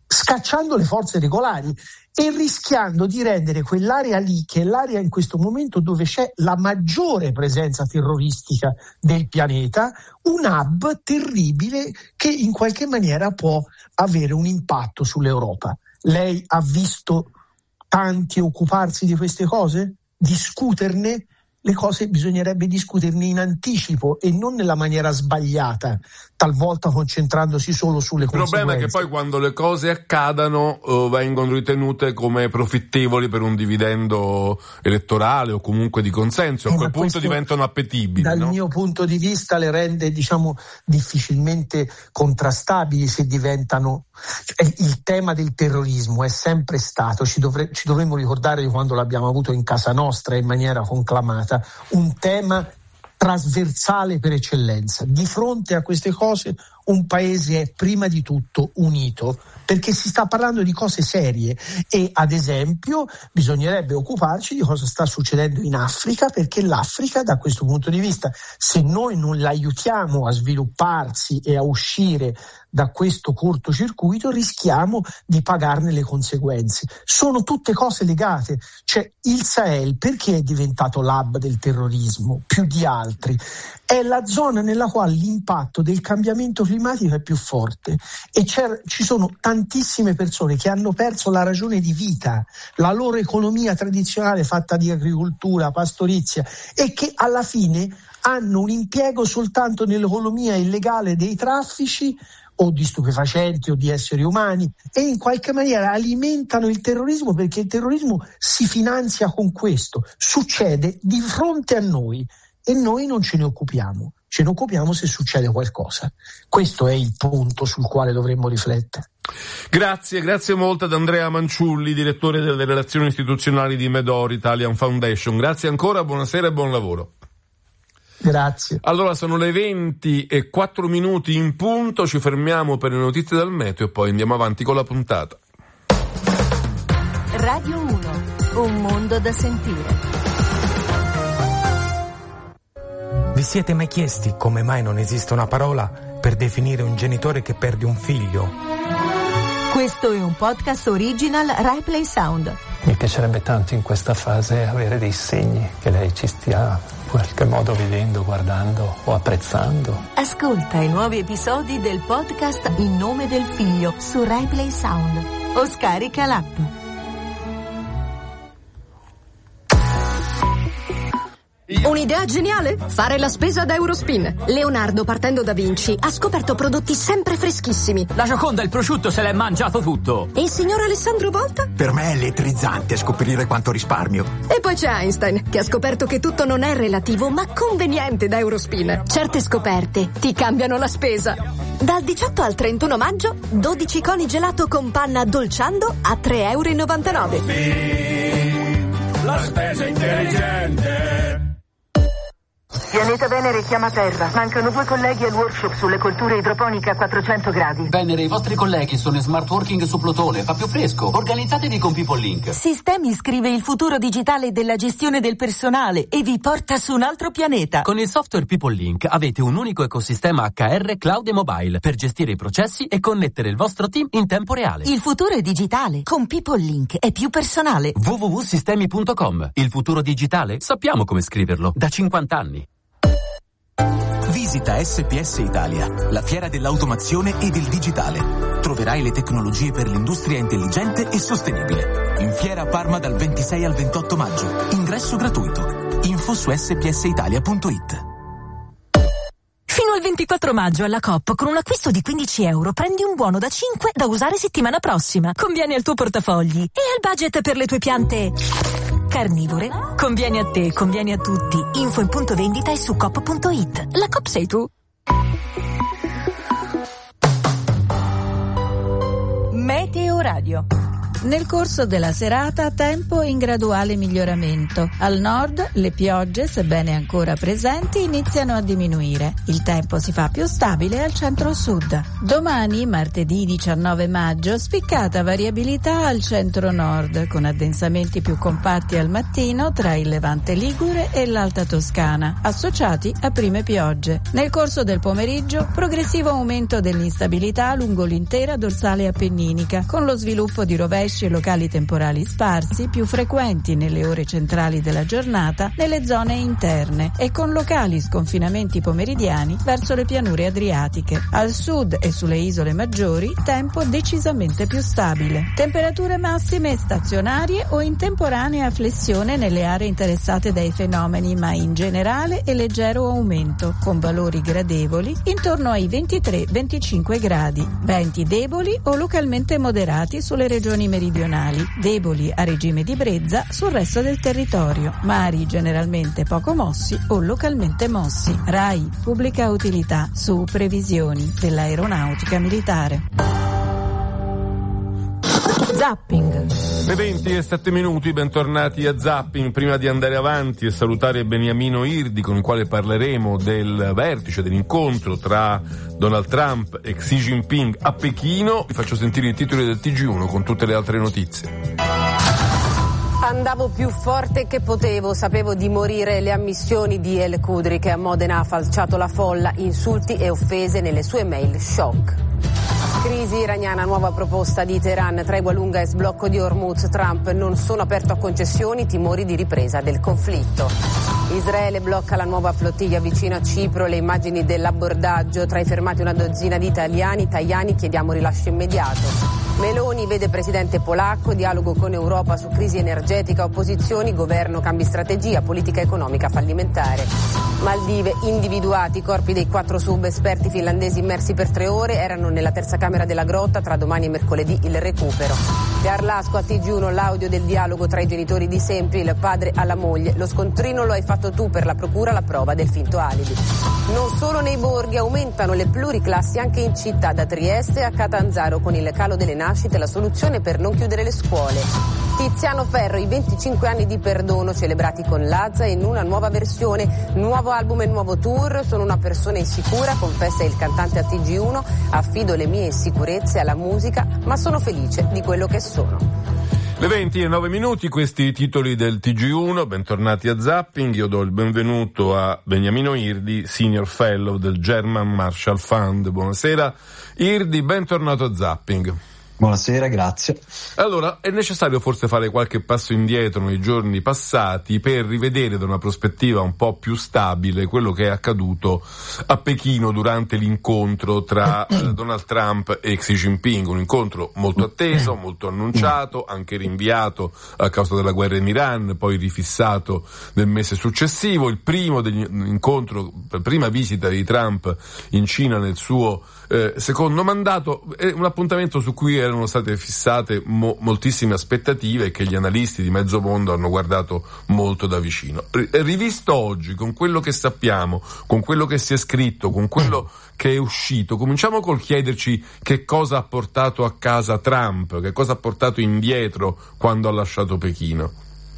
scacciando le forze regolari e rischiando di rendere quell'area lì, che è l'area in questo momento dove c'è la maggiore presenza terroristica del pianeta, un hub terribile che in qualche maniera può avere un impatto sull'Europa. Lei ha visto tanti occuparsi di queste cose? Discuterne? Le cose bisognerebbe discuterne in anticipo e non nella maniera sbagliata, talvolta concentrandosi solo sulle conseguenze. Il problema è che poi quando le cose accadano vengono ritenute come profittevoli per un dividendo elettorale o comunque di consenso, a quel punto diventano appetibili. Dal mio punto di vista le rende, difficilmente contrastabili se diventano. Il tema del terrorismo è sempre stato, ci dovremmo ricordare di quando l'abbiamo avuto in casa nostra in maniera conclamata, un tema trasversale per eccellenza. Di fronte a queste cose un paese è prima di tutto unito, perché si sta parlando di cose serie e ad esempio bisognerebbe occuparci di cosa sta succedendo in Africa, perché l'Africa da questo punto di vista, se noi non l'aiutiamo a svilupparsi e a uscire da questo cortocircuito, rischiamo di pagarne le conseguenze. Sono tutte cose legate. Cioè, il Sahel perché è diventato l'hub del terrorismo più di altri? È la zona nella quale l'impatto del cambiamento climatico è più forte e ci sono tantissime persone che hanno perso la ragione di vita, la loro economia tradizionale fatta di agricoltura, pastorizia, e che alla fine hanno un impiego soltanto nell'economia illegale dei traffici o di stupefacenti o di esseri umani, e in qualche maniera alimentano il terrorismo, perché il terrorismo si finanzia con questo. Succede di fronte a noi e noi non ce ne occupiamo se succede qualcosa. Questo è il punto sul quale dovremmo riflettere. Grazie molto ad Andrea Manciulli, direttore delle relazioni istituzionali di Medor Italian Foundation. Grazie ancora, buonasera e buon lavoro. Grazie. Allora sono le 20:04 in punto, ci fermiamo per le notizie dal meteo e poi andiamo avanti con la puntata. Radio 1, un mondo da sentire. Vi siete mai chiesti come mai non esiste una parola per definire un genitore che perde un figlio? Questo è un podcast original Rai Play Sound. Mi piacerebbe tanto in questa fase avere dei segni che lei ci stia in qualche modo vedendo, guardando o apprezzando. Ascolta i nuovi episodi del podcast In nome del figlio su Rai Play Sound o scarica l'app. Un'idea geniale? Fare la spesa da Eurospin. Leonardo, partendo da Vinci, ha scoperto prodotti sempre freschissimi. La Gioconda, il prosciutto, se l'è mangiato tutto. E il signor Alessandro Volta? Per me è elettrizzante scoprire quanto risparmio. E poi c'è Einstein, che ha scoperto che tutto non è relativo, ma conveniente da Eurospin. Certe scoperte ti cambiano la spesa. Dal 18 al 31 maggio, 12 coni gelato con panna dolciando a €3,99. Sì, la spesa intelligente. Pianeta Venere chiama Terra. Mancano 2 colleghi al workshop sulle colture idroponiche a 400 gradi. Venere, i vostri colleghi sono in smart working su Plutone, fa più fresco. Organizzatevi con People Link. Sistemi scrive il futuro digitale della gestione del personale e vi porta su un altro pianeta. Con il software People Link avete un unico ecosistema HR, cloud e mobile per gestire i processi e connettere il vostro team in tempo reale. Il futuro è digitale. Con People Link è più personale. www.sistemi.com. Il futuro digitale? Sappiamo come scriverlo. Da 50 anni. Visita SPS Italia, la fiera dell'automazione e del digitale. Troverai le tecnologie per l'industria intelligente e sostenibile. In fiera a Parma dal 26 al 28 maggio. Ingresso gratuito. Info su spsitalia.it. Fino al 24 maggio alla Coop, con un acquisto di €15 prendi un buono da 5 da usare settimana prossima. Conviene al tuo portafogli e al budget per le tue piante carnivore. Conviene a te, conviene a tutti. Info in punto vendita e su coop.it. La Coop sei tu. Meteo Radio. Nel corso della serata tempo in graduale miglioramento. Al nord le piogge, sebbene ancora presenti, iniziano a diminuire. Il tempo si fa più stabile al centro-sud. Domani, martedì 19 maggio, spiccata variabilità al centro-nord, con addensamenti più compatti al mattino tra il Levante Ligure e l'Alta Toscana, associati a prime piogge. Nel corso del pomeriggio, progressivo aumento dell'instabilità lungo l'intera dorsale appenninica, con lo sviluppo di rovesci e locali temporali sparsi, più frequenti nelle ore centrali della giornata nelle zone interne e con locali sconfinamenti pomeridiani verso le pianure adriatiche. Al sud e sulle isole maggiori, tempo decisamente più stabile. Temperature massime stazionarie o in temporanea flessione nelle aree interessate dai fenomeni, ma in generale e leggero aumento, con valori gradevoli intorno ai 23-25 gradi. Venti deboli o localmente moderati sulle regioni meridionali, deboli a regime di brezza sul resto del territorio. Mari generalmente poco mossi o localmente mossi. RAI Pubblica Utilità, su previsioni dell'aeronautica militare. Zapping. Le 20:07, bentornati a Zapping. Prima di andare avanti e salutare Beniamino Irdi, con il quale parleremo del vertice, dell'incontro tra Donald Trump e Xi Jinping a Pechino, vi faccio sentire i titoli del TG1 con tutte le altre notizie. Andavo più forte che potevo, sapevo di morire. Le ammissioni di El Khudri, che a Modena ha falciato la folla, insulti e offese nelle sue mail shock. Crisi iraniana, nuova proposta di Teheran, tregua lunga e sblocco di Hormuz. Trump: non sono aperto a concessioni, timori di ripresa del conflitto. Israele blocca la nuova flottiglia vicino a Cipro, le immagini dell'abbordaggio, tra i fermati una dozzina di italiani. Tajani: chiediamo rilascio immediato. Meloni vede presidente polacco, dialogo con Europa su crisi energetica, opposizioni, governo cambi strategia, politica economica fallimentare. Maldive, individuati i corpi dei 4 sub-esperti finlandesi immersi per 3 ore, erano nella terza camera della grotta, tra domani e mercoledì il recupero. Garlasco a TG1, l'audio del dialogo tra i genitori di Sempri, il padre alla moglie: lo scontrino lo hai fatto tu, per la procura la prova del finto alibi. Non solo nei borghi, aumentano le pluriclassi anche in città, da Trieste a Catanzaro, con il calo delle nascite la soluzione per non chiudere le scuole. Tiziano Ferro, i 25 anni di perdono celebrati con Lazza in una nuova versione, nuovo album e nuovo tour. Sono una persona insicura, confessa il cantante a TG1, affido le mie insicurezze alla musica, ma sono felice di quello che sono. Le 20:09, questi i titoli del TG1, bentornati a Zapping. Io do il benvenuto a Beniamino Irdi, Senior Fellow del German Marshall Fund. Buonasera Irdi, bentornato a Zapping. Buonasera, grazie. Allora, è necessario forse fare qualche passo indietro nei giorni passati per rivedere da una prospettiva un po' più stabile quello che è accaduto a Pechino durante l'incontro tra Donald Trump e Xi Jinping, un incontro molto atteso, molto annunciato, anche rinviato a causa della guerra in Iran, poi rifissato nel mese successivo, il primo incontro, prima visita di Trump in Cina nel suo secondo mandato, è un appuntamento su cui erano state fissate moltissime aspettative e che gli analisti di mezzo mondo hanno guardato molto da vicino. Rivisto oggi, con quello che sappiamo, con quello che si è scritto, con quello che è uscito, cominciamo col chiederci che cosa ha portato a casa Trump, che cosa ha portato indietro quando ha lasciato Pechino.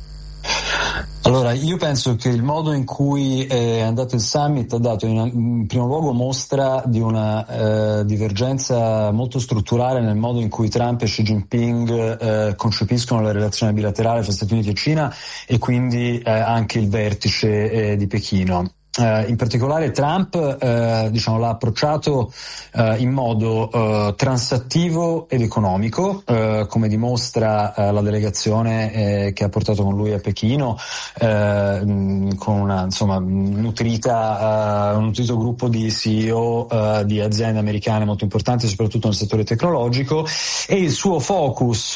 Allora, io penso che il modo in cui è andato il summit ha dato in primo luogo mostra di una divergenza molto strutturale nel modo in cui Trump e Xi Jinping concepiscono la relazione bilaterale fra Stati Uniti e Cina, e quindi anche il vertice di Pechino. In particolare Trump l'ha approcciato in modo transattivo ed economico, come dimostra la delegazione che ha portato con lui a Pechino, con una un nutrito gruppo di CEO di aziende americane molto importanti, soprattutto nel settore tecnologico, e il suo focus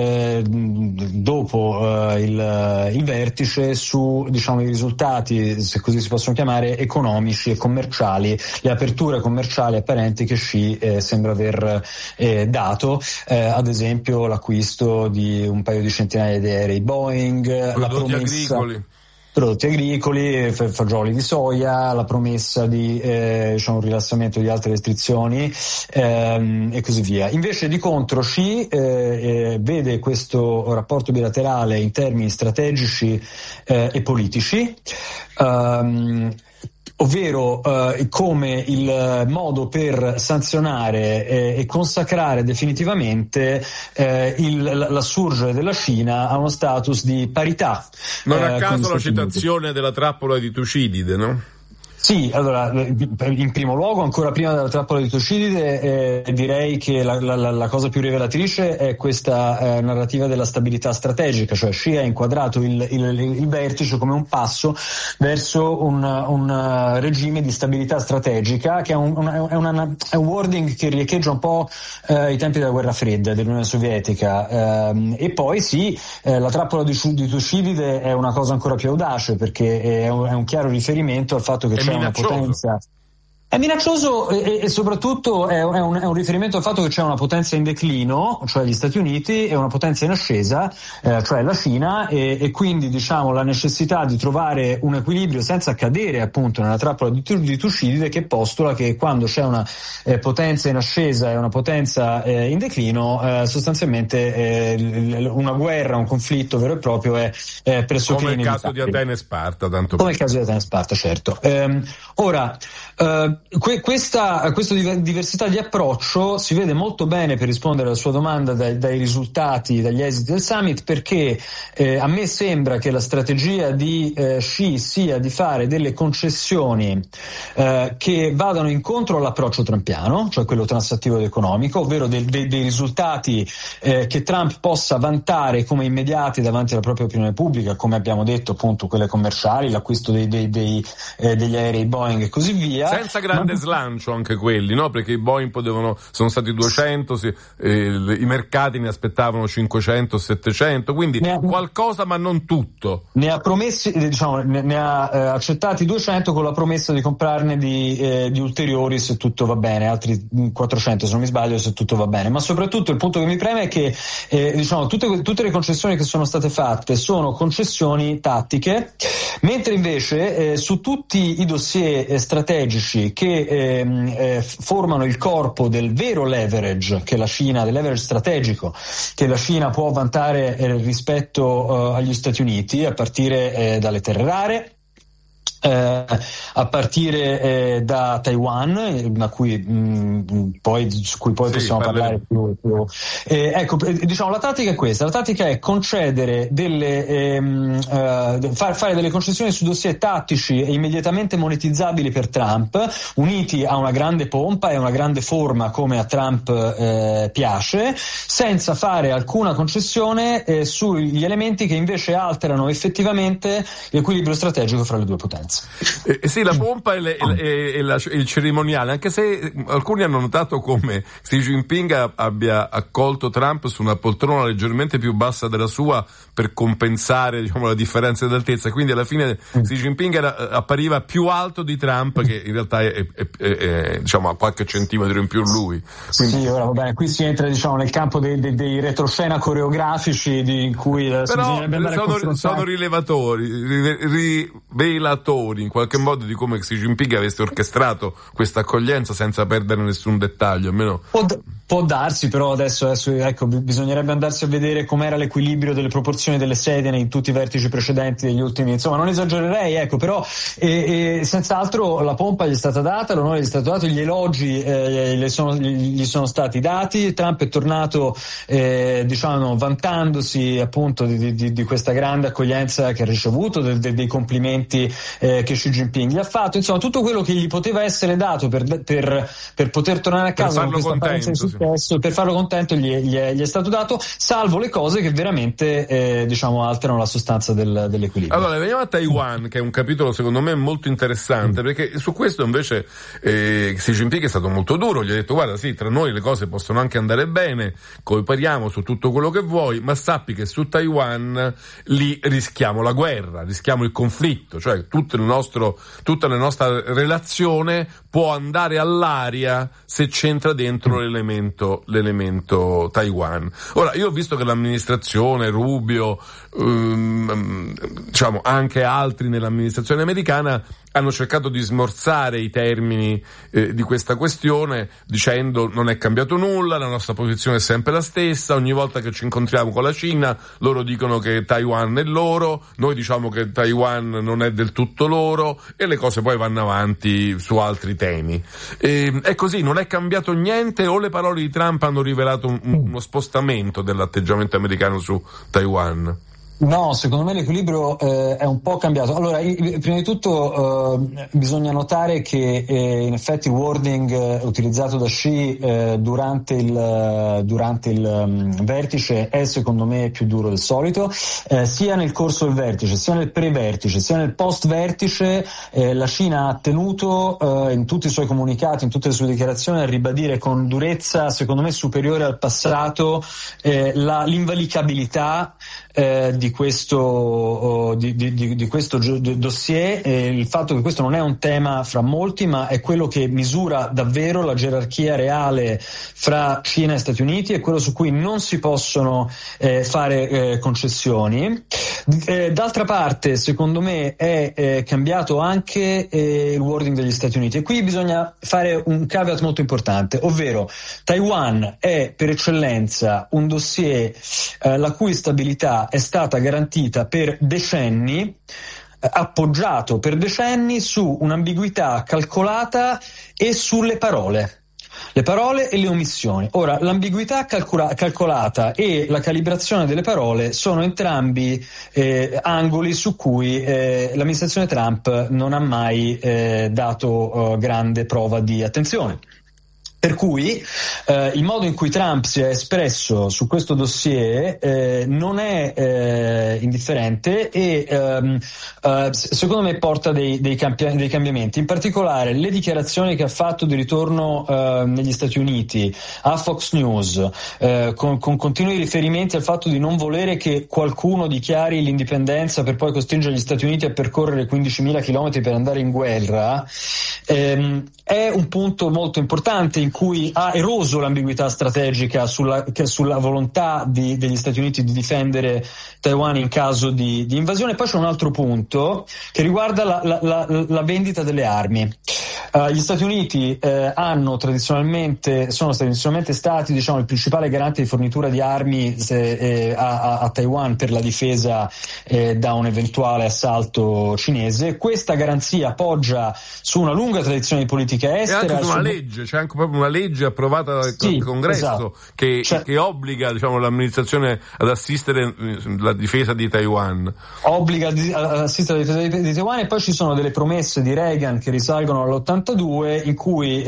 dopo il vertice su i risultati, se così si possono chiamare, economici e commerciali, le aperture commerciali apparenti che Xi sembra aver dato, ad esempio l'acquisto di un paio di centinaia di aerei Boeing, la promessa. prodotti agricoli, fagioli di soia, la promessa di un rilassamento di altre restrizioni e così via. Invece di contro Xi vede questo rapporto bilaterale in termini strategici e politici, ovvero come il modo per sanzionare e consacrare definitivamente l'assurgere della Cina a uno status di parità. Non a caso la citazione della trappola di Tucidide, no? Sì, allora, in primo luogo, ancora prima della trappola di Tucidide, direi che la cosa più rivelatrice è questa narrativa della stabilità strategica, cioè Xi ha inquadrato il vertice come un passo verso un regime di stabilità strategica, che è un wording che riecheggia un po' i tempi della guerra fredda dell'Unione Sovietica, e poi sì, la trappola di Tucidide è una cosa ancora più audace, perché è un chiaro riferimento al fatto che c'è una potenza. È minaccioso e soprattutto è un riferimento al fatto che c'è una potenza in declino, cioè gli Stati Uniti, e una potenza in ascesa, cioè la Cina, e quindi la necessità di trovare un equilibrio senza cadere appunto nella trappola di Tucidide, che postula che quando c'è una potenza in ascesa e una potenza in declino, sostanzialmente una guerra, un conflitto vero e proprio è pressoché come il inevitabile. caso di Atene e Sparta, tanto come il caso di Atene e Sparta, certo. Ora, questa diversità di approccio si vede molto bene, per rispondere alla sua domanda, dai risultati, dagli esiti del summit, perché a me sembra che la strategia di Xi sia di fare delle concessioni che vadano incontro all'approccio trumpiano, cioè quello transattivo ed economico, ovvero dei risultati che Trump possa vantare come immediati davanti alla propria opinione pubblica, come abbiamo detto, appunto quelle commerciali, l'acquisto degli aerei Boeing e così via. Senza grande slancio anche quelli, no? Perché i Boeing sono stati 200, i mercati ne aspettavano 500, 700, quindi qualcosa ma non tutto. Ne ha promessi, ne ha accettati 200 con la promessa di comprarne di ulteriori se tutto va bene, altri 400 se non mi sbaglio, se tutto va bene. Ma soprattutto il punto che mi preme è che tutte le concessioni che sono state fatte sono concessioni tattiche, mentre invece su tutti i dossier strategici che formano il corpo del vero leverage che la Cina, del leverage strategico che la Cina può vantare rispetto agli Stati Uniti, a partire dalle terre rare, a partire da Taiwan, su cui poi possiamo parlare più. Ecco, la tattica è questa: la tattica è concedere fare delle concessioni su dossier tattici e immediatamente monetizzabili per Trump, uniti a una grande pompa e una grande forma come a Trump piace, senza fare alcuna concessione sugli elementi che invece alterano effettivamente l'equilibrio strategico fra le due potenze. Sì, la pompa e il cerimoniale, anche se alcuni hanno notato come Xi Jinping abbia accolto Trump su una poltrona leggermente più bassa della sua per compensare la differenza d'altezza, quindi alla fine Xi Jinping appariva più alto di Trump, che in realtà è a qualche centimetro in più lui. Quindi... Sì, ora va bene, qui si entra nel campo dei retroscena coreografici in cui sono rivelatori in qualche modo di come Xi Jinping avesse orchestrato questa accoglienza senza perdere nessun dettaglio, almeno. Può darsi, però adesso ecco, bisognerebbe andarsi a vedere com'era l'equilibrio delle proporzioni delle sedie in tutti i vertici precedenti degli ultimi, insomma non esagererei, ecco, però senz'altro la pompa gli è stata data, l'onore gli è stato dato, gli elogi gli sono stati dati. Trump è tornato vantandosi appunto di questa grande accoglienza che ha ricevuto, dei complimenti che Xi Jinping gli ha fatto, insomma tutto quello che gli poteva essere dato per poter tornare a casa con questa apparenza di successo, per farlo contento gli è stato dato, salvo le cose che veramente alterano la sostanza dell'equilibrio. Allora veniamo a Taiwan, che è un capitolo secondo me molto interessante, perché su questo invece Xi Jinping è stato molto duro, gli ha detto: guarda, sì, tra noi le cose possono anche andare bene, cooperiamo su tutto quello che vuoi, ma sappi che su Taiwan lì rischiamo la guerra, rischiamo il conflitto, cioè tutta la nostra relazione può andare all'aria se c'entra dentro l'elemento Taiwan. Ora, io ho visto che l'amministrazione Rubio, diciamo anche altri nell'amministrazione americana, hanno cercato di smorzare i termini di questa questione dicendo non è cambiato nulla, la nostra posizione è sempre la stessa, ogni volta che ci incontriamo con la Cina loro dicono che Taiwan è loro, noi diciamo che Taiwan non è del tutto loro, e le cose poi vanno avanti su altri temi. È così, non è cambiato niente, o le parole di Trump hanno rivelato uno spostamento dell'atteggiamento americano su Taiwan? No, secondo me l'equilibrio è un po' cambiato. Allora, prima di tutto bisogna notare che in effetti il wording utilizzato da Xi durante il vertice è secondo me più duro del solito, sia nel corso del vertice, sia nel pre-vertice, sia nel post-vertice. La Cina ha tenuto in tutti i suoi comunicati, in tutte le sue dichiarazioni, a ribadire con durezza secondo me superiore al passato l'invalicabilità di questo dossier, il fatto che questo non è un tema fra molti, ma è quello che misura davvero la gerarchia reale fra Cina e Stati Uniti, e quello su cui non si possono fare concessioni. D'altra parte, secondo me, è cambiato anche il wording degli Stati Uniti, e qui bisogna fare un caveat molto importante, ovvero Taiwan è per eccellenza un dossier la cui stabilità è stata garantita per decenni, appoggiato per decenni su un'ambiguità calcolata e sulle parole. Le parole e le omissioni. Ora, l'ambiguità calcolata e la calibrazione delle parole sono entrambi angoli su cui l'amministrazione Trump non ha mai dato grande prova di attenzione. Per cui il modo in cui Trump si è espresso su questo dossier non è indifferente, e secondo me porta dei cambiamenti. In particolare le dichiarazioni che ha fatto di ritorno negli Stati Uniti a Fox News, con continui riferimenti al fatto di non volere che qualcuno dichiari l'indipendenza per poi costringere gli Stati Uniti a percorrere 15.000 chilometri per andare in guerra, è un punto molto importante in cui ha eroso l'ambiguità strategica sulla volontà degli Stati Uniti di difendere Taiwan in caso di invasione. Poi c'è un altro punto che riguarda la vendita delle armi. Gli Stati Uniti sono tradizionalmente stati, diciamo, il principale garante di fornitura di armi a Taiwan per la difesa da un eventuale assalto cinese. Questa garanzia poggia su una lunga tradizione di politica estera. E anche su una legge, c'è anche proprio una legge approvata dal Congresso, esatto, che obbliga, diciamo, l'amministrazione ad assistere la difesa di Taiwan. Obbliga ad assistere la difesa di Taiwan, e poi ci sono delle promesse di Reagan che risalgono all'82 in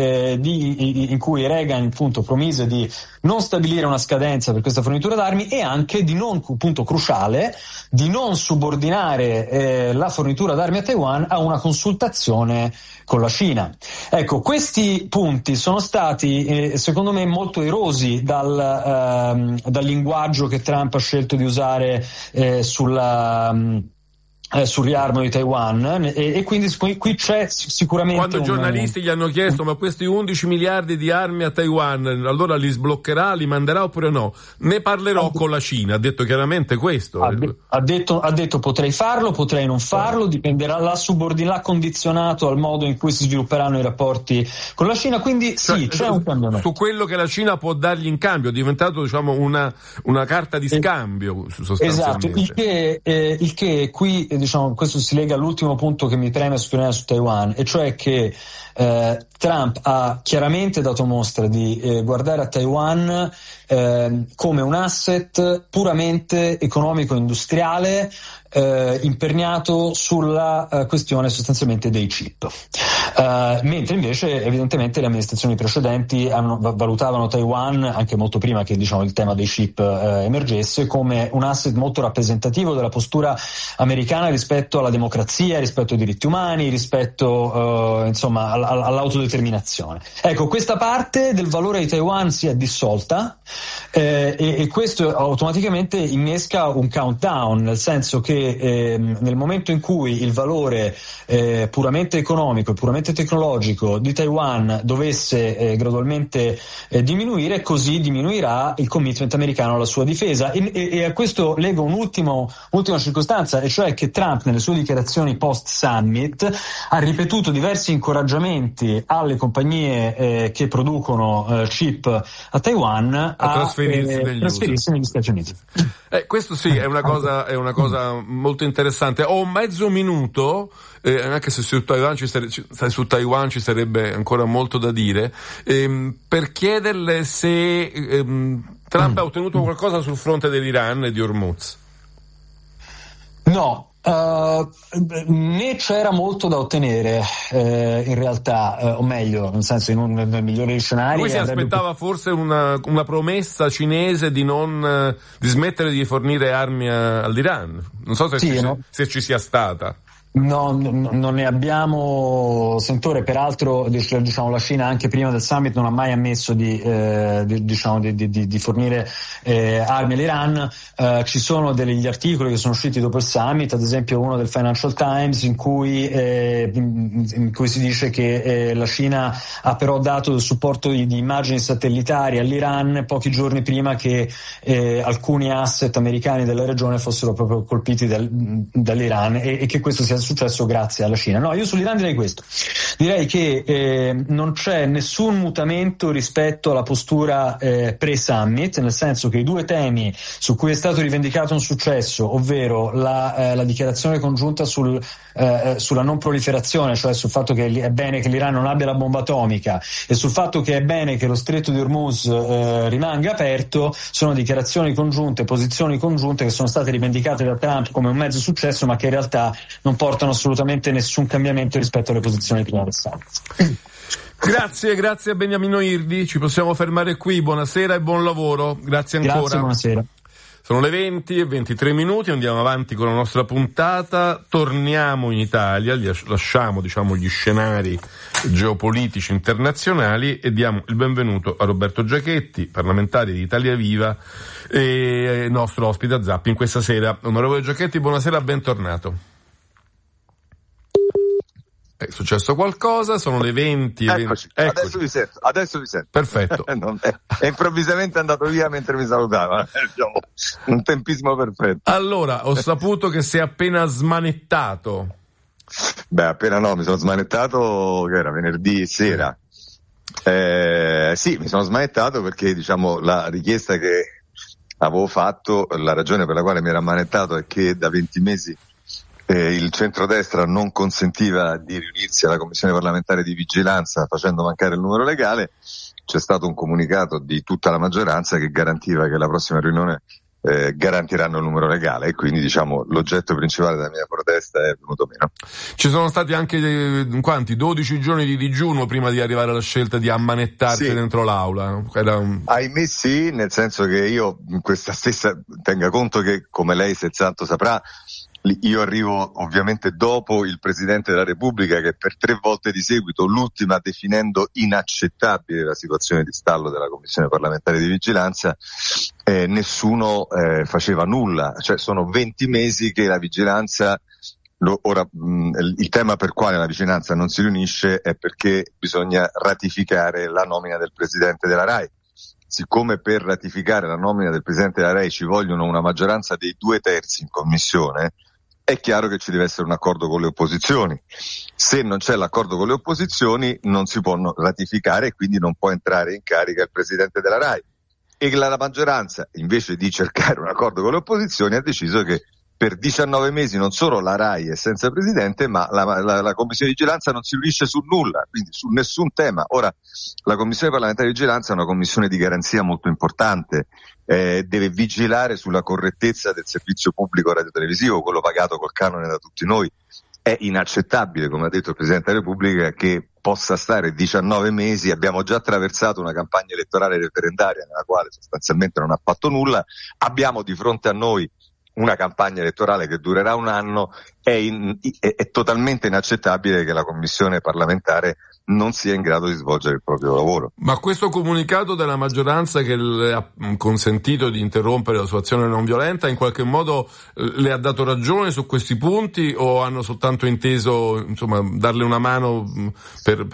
cui Reagan appunto promise di non stabilire una scadenza per questa fornitura d'armi, e anche di non, punto cruciale, di non subordinare la fornitura d'armi a Taiwan a una consultazione con la Cina. Ecco, questi punti sono stati secondo me molto erosi dal linguaggio che Trump ha scelto di usare sul riarmo di Taiwan, e quindi qui c'è sicuramente quando i giornalisti gli hanno chiesto ma questi 11 miliardi di armi a Taiwan allora li sbloccherà, li manderà oppure no? Ne parlerò con la Cina, ha detto chiaramente questo. Ha detto potrei farlo, potrei non farlo, dipenderà, l'ha condizionato al modo in cui si svilupperanno i rapporti con la Cina, quindi sì, c'è un cambiamento. Su quello che la Cina può dargli in cambio, è diventato, diciamo, una carta di scambio sostanzialmente. Esatto, il che qui, diciamo, questo si lega all'ultimo punto che mi preme sottolineare su Taiwan, e cioè che Trump ha chiaramente dato mostra di guardare a Taiwan come un asset puramente economico-industriale imperniato sulla questione sostanzialmente dei chip, mentre invece evidentemente le amministrazioni precedenti valutavano Taiwan, anche molto prima che, diciamo, il tema dei chip emergesse, come un asset molto rappresentativo della postura americana rispetto alla democrazia, rispetto ai diritti umani, rispetto insomma all'autodeterminazione. Ecco, questa parte del valore di Taiwan si è dissolta, e questo automaticamente innesca un countdown, nel senso che che nel momento in cui il valore puramente economico e puramente tecnologico di Taiwan dovesse gradualmente diminuire, così diminuirà il commitment americano alla sua difesa. E a questo leggo ultima circostanza, e cioè che Trump nelle sue dichiarazioni post-summit ha ripetuto diversi incoraggiamenti alle compagnie che producono chip a Taiwan a trasferirsi negli Stati Uniti. Questo sì, è una cosa molto interessante. Ho mezzo minuto, anche se su Taiwan ci sarebbe ancora molto da dire, per chiederle se Trump ha ottenuto qualcosa sul fronte dell'Iran e di Hormuz. No. Ne c'era molto da ottenere in realtà, o meglio, nel senso, nel migliore dei scenari. Lui si aspettava forse una promessa cinese di smettere di fornire armi all'Iran. Non so se ci sia stata. No, non ne abbiamo sentore. Peraltro, diciamo, la Cina anche prima del summit non ha mai ammesso di fornire armi all'Iran. Ci sono degli articoli che sono usciti dopo il summit, ad esempio uno del Financial Times in cui si dice che la Cina ha però dato del supporto di immagini satellitari all'Iran pochi giorni prima che alcuni asset americani della regione fossero proprio colpiti dall'Iran, e che questo sia successo grazie alla Cina. No, io sull'Iran direi questo. Direi che non c'è nessun mutamento rispetto alla postura pre-summit, nel senso che i due temi su cui è stato rivendicato un successo, ovvero la dichiarazione congiunta sulla non proliferazione, cioè sul fatto che è bene che l'Iran non abbia la bomba atomica, e sul fatto che è bene che lo stretto di Hormuz rimanga aperto, sono dichiarazioni congiunte, posizioni congiunte che sono state rivendicate da Trump come un mezzo successo, ma che in realtà non portano assolutamente nessun cambiamento rispetto alle posizioni prima del summit. Grazie a Beniamino Irdi, ci possiamo fermare qui, buonasera e buon lavoro, grazie ancora. Grazie, buonasera. Sono le 20:23, andiamo avanti con la nostra puntata, torniamo in Italia, lasciamo gli scenari geopolitici internazionali e diamo il benvenuto a Roberto Giachetti, parlamentare di Italia Viva e nostro ospite a Zapping questa sera. Onorevole Giachetti, buonasera, bentornato. È successo qualcosa, sono le 20. Eccoci. Adesso vi sento. Perfetto. È improvvisamente andato via mentre mi salutava. Un tempismo perfetto. Allora, ho saputo che sei appena smanettato. Appena no, mi sono smanettato, che era venerdì sera. Sì, mi sono smanettato perché, la richiesta che avevo fatto, la ragione per la quale mi era ammanettato è che da 20 mesi il centrodestra non consentiva di riunirsi alla Commissione parlamentare di vigilanza facendo mancare il numero legale. C'è stato un comunicato di tutta la maggioranza che garantiva che la prossima riunione garantiranno il numero legale, e quindi l'oggetto principale della mia protesta è venuto meno. Ci sono stati anche 12 giorni di digiuno prima di arrivare alla scelta di ammanettarsi dentro l'aula. Ahimè sì, nel senso che io in questa stessa, tenga conto che, come lei senz'altro saprà, io arrivo ovviamente dopo il Presidente della Repubblica, che per 3 volte di seguito, l'ultima definendo inaccettabile la situazione di stallo della Commissione parlamentare di vigilanza, nessuno faceva nulla. Cioè sono 20 mesi che la vigilanza, il tema per quale la vigilanza non si riunisce è perché bisogna ratificare la nomina del Presidente della RAI. Siccome per ratificare la nomina del Presidente della RAI ci vogliono una maggioranza dei 2/3 in Commissione, è chiaro che ci deve essere un accordo con le opposizioni. Se non c'è l'accordo con le opposizioni non si può ratificare, e quindi non può entrare in carica il Presidente della RAI. E la maggioranza, invece di cercare un accordo con le opposizioni, ha deciso che per 19 mesi non solo la RAI è senza Presidente, ma la Commissione di vigilanza non si riunisce su nulla, quindi su nessun tema. Ora, la Commissione parlamentare di vigilanza è una commissione di garanzia molto importante, deve vigilare sulla correttezza del servizio pubblico radiotelevisivo, quello pagato col canone da tutti noi. È inaccettabile, come ha detto il Presidente della Repubblica, che possa stare 19 mesi, abbiamo già attraversato una campagna elettorale referendaria nella quale sostanzialmente non ha fatto nulla, abbiamo di fronte a noi una campagna elettorale che durerà un anno, è totalmente inaccettabile che la commissione parlamentare non sia in grado di svolgere il proprio lavoro. Ma questo comunicato della maggioranza che le ha consentito di interrompere la sua azione non violenta in qualche modo le ha dato ragione su questi punti, o hanno soltanto inteso, insomma, darle una mano per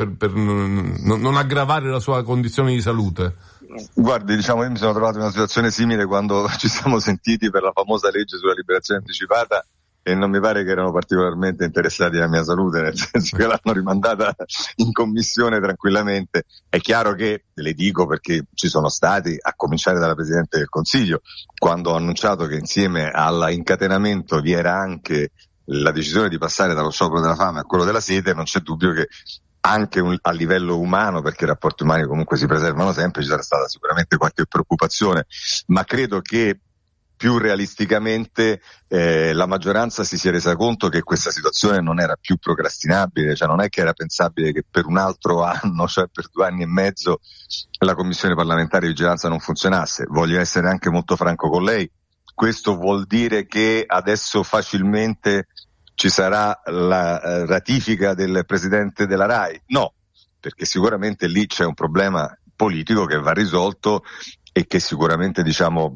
non aggravare la sua condizione di salute? Guardi, io mi sono trovato in una situazione simile quando ci siamo sentiti per la famosa legge sulla liberazione anticipata, e non mi pare che erano particolarmente interessati alla mia salute, nel senso che l'hanno rimandata in commissione tranquillamente. È chiaro che, le dico perché ci sono stati, a cominciare dalla Presidente del Consiglio, quando ho annunciato che insieme all'incatenamento vi era anche la decisione di passare dallo sciopero della fame a quello della sete, non c'è dubbio che anche a livello umano, perché i rapporti umani comunque si preservano sempre, ci sarà stata sicuramente qualche preoccupazione, ma credo che più realisticamente la maggioranza si sia resa conto che questa situazione non era più procrastinabile, cioè non è che era pensabile che per un altro anno, cioè per 2 anni e mezzo, la Commissione parlamentare di vigilanza non funzionasse. Voglio essere anche molto franco con lei, questo vuol dire che adesso facilmente ci sarà la ratifica del presidente della RAI? No, perché sicuramente lì c'è un problema politico che va risolto e che sicuramente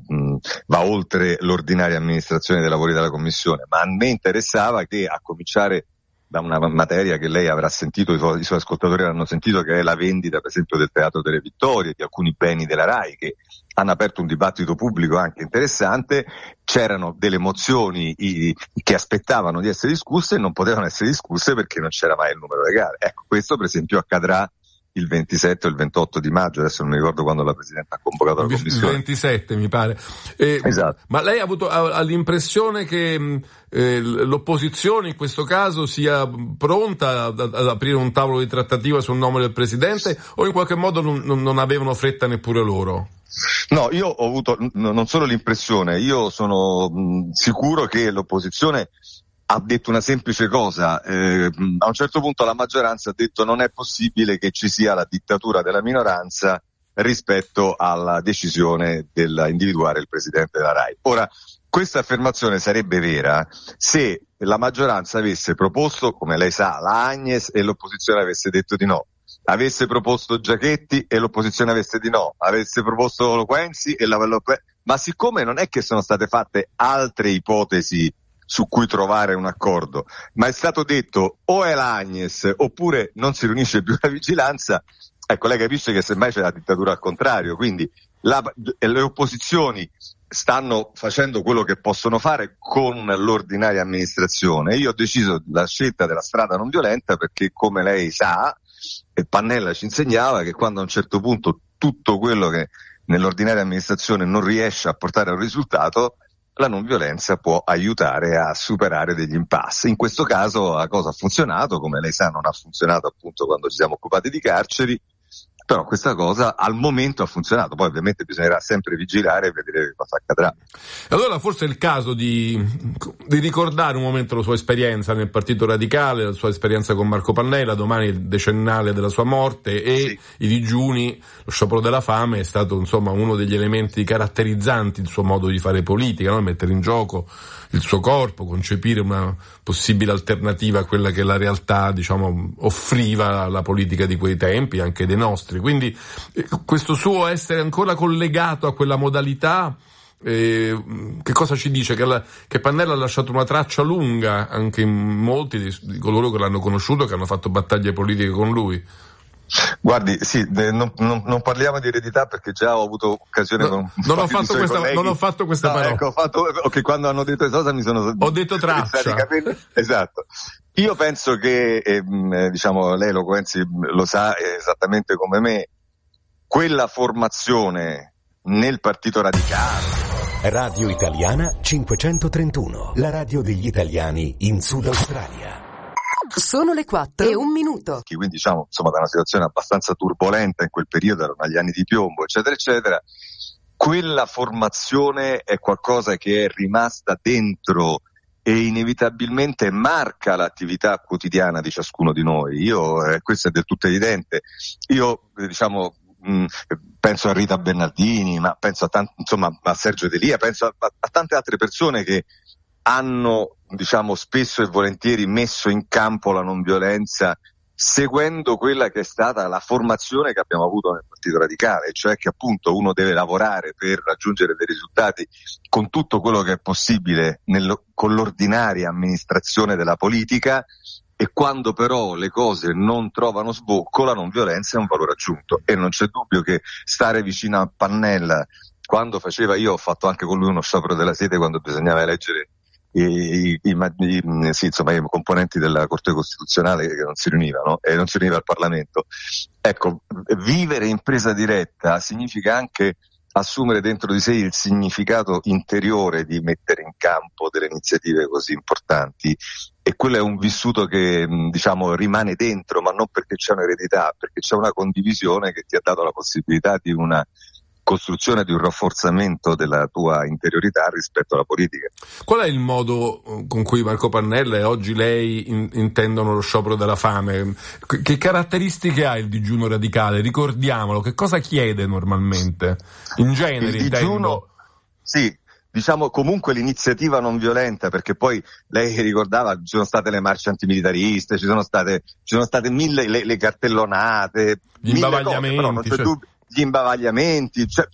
va oltre l'ordinaria amministrazione dei lavori della Commissione, ma a me interessava che, a cominciare da una materia che lei avrà sentito, i suoi ascoltatori avranno sentito, che è la vendita per esempio del Teatro delle Vittorie, di alcuni beni della RAI, che hanno aperto un dibattito pubblico anche interessante. C'erano delle mozioni che aspettavano di essere discusse e non potevano essere discusse perché non c'era mai il numero legale. Ecco, questo per esempio accadrà il 27 o il 28 di maggio, adesso non mi ricordo quando la Presidente ha convocato la Commissione. Il 27 mi pare. Esatto. Ma lei ha l'impressione che l'opposizione in questo caso sia pronta ad aprire un tavolo di trattativa sul nome del Presidente, o in qualche modo non avevano fretta neppure loro? No, io ho avuto non solo l'impressione, io sono sicuro che l'opposizione ha detto una semplice cosa, a un certo punto la maggioranza ha detto: non è possibile che ci sia la dittatura della minoranza rispetto alla decisione dell'individuare il presidente della RAI. Ora, questa affermazione sarebbe vera se la maggioranza avesse proposto, come lei sa, la Agnes e l'opposizione avesse detto di no, avesse proposto Giachetti e l'opposizione avesse di no, avesse proposto Loquenzi e ma siccome non è che sono state fatte altre ipotesi su cui trovare un accordo, ma è stato detto o è l'Agnes oppure non si riunisce più la vigilanza, ecco, lei capisce che semmai c'è la dittatura al contrario. Quindi le opposizioni stanno facendo quello che possono fare con l'ordinaria amministrazione. Io ho deciso la scelta della strada non violenta perché, come lei sa, e Pannella ci insegnava che quando a un certo punto tutto quello che nell'ordinaria amministrazione non riesce a portare a un risultato, la non violenza può aiutare a superare degli impasse. In questo caso la cosa ha funzionato, come lei sa non ha funzionato appunto quando ci siamo occupati di carceri, però questa cosa al momento ha funzionato, poi ovviamente bisognerà sempre vigilare e vedere cosa accadrà. Allora forse è il caso di ricordare un momento la sua esperienza nel Partito Radicale, la sua esperienza con Marco Pannella, domani è il decennale della sua morte e sì, i digiuni, lo sciopero della fame è stato insomma uno degli elementi caratterizzanti il suo modo di fare politica, no? Mettere in gioco il suo corpo, concepire una possibile alternativa a quella che la realtà, diciamo, offriva la politica di quei tempi, anche dei nostri. Quindi questo suo essere ancora collegato a quella modalità, che cosa ci dice? Che Pannella ha lasciato una traccia lunga anche in molti di coloro che l'hanno conosciuto, che hanno fatto battaglie politiche con lui. Guardi, sì, non parliamo di eredità perché già ho avuto occasione non ho fatto questa parola. Ecco, che quando hanno detto cosa ho detto traccia. Esatto. Io penso che, lei Loquenzi lo sa esattamente come me, quella formazione nel Partito Radicale. Radio Italiana 531, la radio degli italiani in Sud Australia. Sono le 4:01. Quindi insomma da una situazione abbastanza turbolenta in quel periodo, erano agli anni di piombo, eccetera, eccetera. Quella formazione è qualcosa che è rimasta dentro e inevitabilmente marca l'attività quotidiana di ciascuno di noi. Questo è del tutto evidente. Io, penso a Rita Bernardini, ma penso a Sergio D'Elia, penso a tante altre persone che hanno, diciamo, spesso e volentieri messo in campo la non violenza, seguendo quella che è stata la formazione che abbiamo avuto nel Partito Radicale, cioè che appunto uno deve lavorare per raggiungere dei risultati con tutto quello che è possibile con l'ordinaria amministrazione della politica, e quando però le cose non trovano sbocco, la non violenza è un valore aggiunto. E non c'è dubbio che stare vicino a Pannella, quando io ho fatto anche con lui uno sciopero della sete quando bisognava eleggere i componenti della Corte Costituzionale che non si riunivano e non si riuniva il Parlamento. Ecco, vivere in presa diretta significa anche assumere dentro di sé il significato interiore di mettere in campo delle iniziative così importanti, e quello è un vissuto che, diciamo, rimane dentro, ma non perché c'è un'eredità, perché c'è una condivisione che ti ha dato la possibilità di una costruzione, di un rafforzamento della tua interiorità rispetto alla politica. Qual è il modo con cui Marco Pannella e oggi lei intendono lo sciopero della fame? Che caratteristiche ha il digiuno radicale? Ricordiamolo, che cosa chiede normalmente? In genere, il digiuno, sì, diciamo comunque l'iniziativa non violenta, perché poi lei ricordava, ci sono state le marce antimilitariste, ci sono state 1000 le cartellonate, gli imbavagliamenti, gli imbavagliamenti, cioè,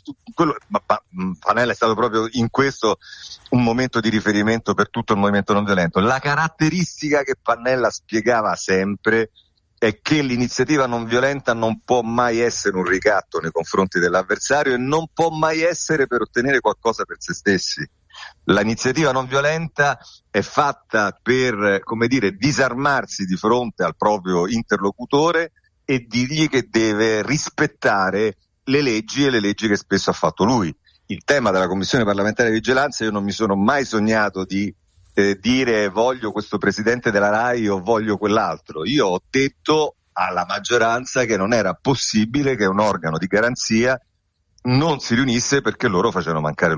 Pannella è stato proprio in questo un momento di riferimento per tutto il movimento non violento. La caratteristica che Pannella spiegava sempre è che l'iniziativa non violenta non può mai essere un ricatto nei confronti dell'avversario e non può mai essere per ottenere qualcosa per se stessi. L'iniziativa non violenta è fatta per, come dire, disarmarsi di fronte al proprio interlocutore e dirgli che deve rispettare le leggi, e le leggi che spesso ha fatto lui. Il tema della Commissione parlamentare di vigilanza, io non mi sono mai sognato di dire voglio questo presidente della RAI o voglio quell'altro. Io ho detto alla maggioranza che non era possibile che un organo di garanzia non si riunisse perché loro facevano mancare